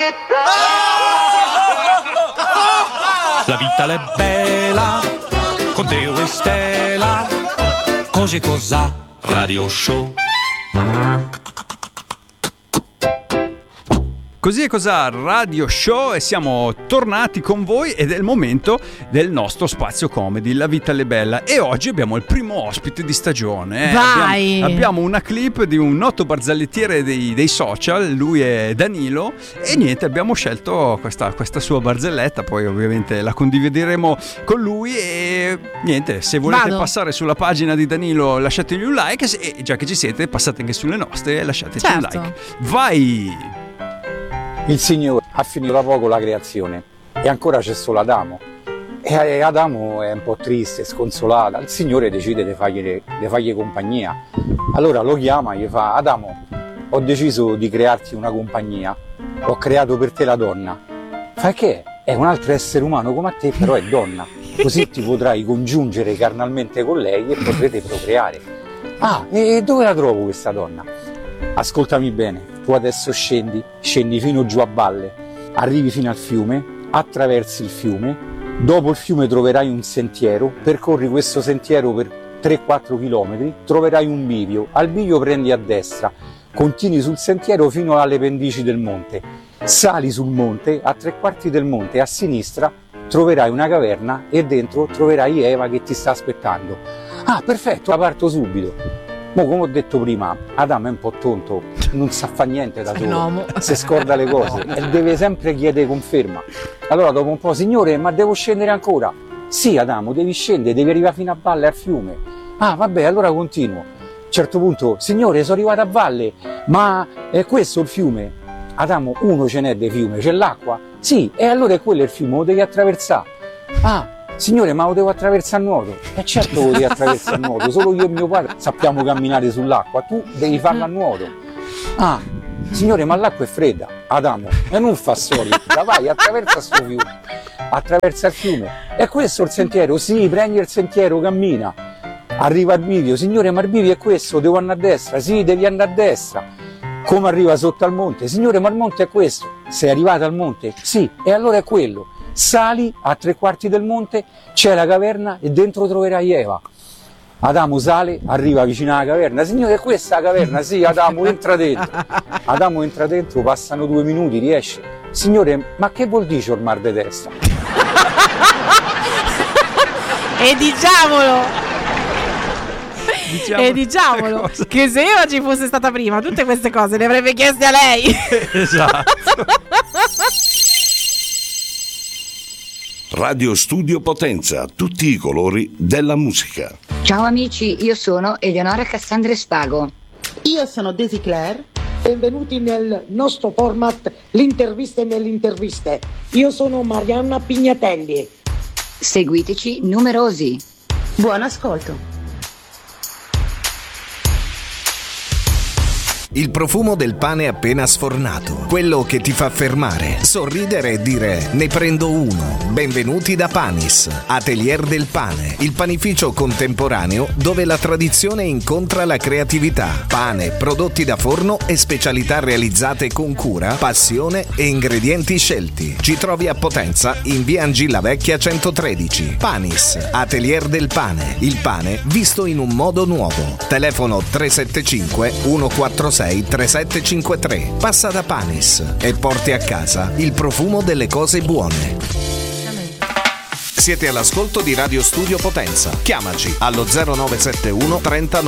La vita è bella, con Teo e Stella, così cosa radio show. Così è cos'ha Radio Show e siamo tornati con voi ed è il momento del nostro spazio comedy, La vita è bella, e oggi abbiamo il primo ospite di stagione. Vai! Abbiamo una clip di un noto barzelletiere dei social, lui è Danilo, e niente, abbiamo scelto questa sua barzelletta, poi ovviamente la condivideremo con lui e niente, se volete passare sulla pagina di Danilo lasciategli un like e già che ci siete passate anche sulle nostre e lasciateci un like. Vai! Il Signore ha finito da poco la creazione e ancora c'è solo Adamo. E Adamo è un po' triste, sconsolato. Il Signore decide di fargli compagnia. Allora lo chiama e gli fa: Adamo, ho deciso di crearti una compagnia. Ho creato per te la donna. Fa che è un altro essere umano come a te, però è donna. Così ti potrai congiungere carnalmente con lei e potrete procreare. Ah, e dove la trovo questa donna? Ascoltami bene. Tu adesso scendi fino giù a valle, arrivi fino al fiume, attraversi il fiume, dopo il fiume troverai un sentiero, percorri questo sentiero per 3-4 km, troverai un bivio, al bivio prendi a destra, continui sul sentiero fino alle pendici del monte, sali sul monte, a 3/4 del monte a sinistra troverai una caverna e dentro troverai Eva che ti sta aspettando. Ah, perfetto, la parto subito. Ma come ho detto prima, Adamo è un po' tonto, non sa fa niente da solo, si scorda le cose e deve sempre chiedere conferma. Allora dopo un po': Signore, ma devo scendere ancora? Sì, Adamo, devi scendere, devi arrivare fino a valle al fiume. Ah, vabbè, allora continuo. A un certo punto: Signore, sono arrivato a valle, ma è questo il fiume? Adamo, uno ce n'è di fiume, c'è l'acqua? Sì, e allora è quello il fiume, lo devi attraversare. Ah, Signore, ma lo devo attraversare a nuoto? Certo lo devi attraversare a nuoto, solo io e mio padre sappiamo camminare sull'acqua, tu devi farlo a nuoto. Ah, Signore, ma l'acqua è fredda. Adamo, e non fa storia, vai, attraversa sto fiume, attraversa il fiume. È questo il sentiero? Sì, prendi il sentiero, cammina. Arriva al bivio: Signore, ma il bivio è questo, devo andare a destra? Sì, devi andare a destra. Come arriva sotto al monte? Signore, ma il monte è questo? Sei arrivato al monte? Sì, e allora è quello. Sali a 3/4 del monte, c'è la caverna e dentro troverai Eva. Adamo sale, arriva vicino alla caverna: Signore, è questa la caverna? Sì, Adamo, entra dentro. Adamo entra dentro, passano 2 minuti, riesce: Signore, ma che vuol dire il mar di testa? E diciamolo che se io ci fosse stata prima, tutte queste cose le avrebbe chieste a lei. Esatto. Radio Studio Potenza, tutti i colori della musica. Ciao amici, io sono Eleonora Cassandra Spago. Io sono Daisy Claire. Benvenuti nel nostro format L'intervista nelle interviste. Io sono Marianna Pignatelli. Seguiteci numerosi. Buon ascolto. Il profumo del pane appena sfornato, quello che ti fa fermare, sorridere e dire: ne prendo uno. Benvenuti da Panis, Atelier del Pane, il panificio contemporaneo dove la tradizione incontra la creatività. Pane, prodotti da forno e specialità realizzate con cura, passione e ingredienti scelti. Ci trovi a Potenza in via Angilla Vecchia 113. Panis, Atelier del Pane, il pane visto in un modo nuovo. Telefono 375 146 3753. Passa da Panis e porti a casa il profumo delle cose buone. Siete all'ascolto di Radio Studio Potenza. Chiamaci allo 0971 39